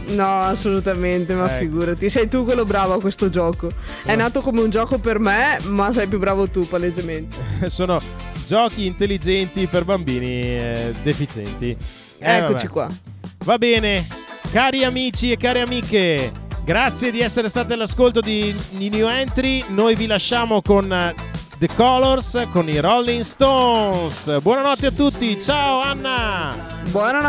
No, assolutamente, ma figurati. Sei tu quello bravo a questo gioco. È nato come un gioco per me, ma sei più bravo tu, palesemente. Sono giochi intelligenti per bambini deficienti. Eccoci qua. Va bene, cari amici e care amiche, grazie di essere stati all'ascolto di New Entry. Noi vi lasciamo con The Colors, con i Rolling Stones. Buonanotte a tutti, ciao Anna. Buonanotte.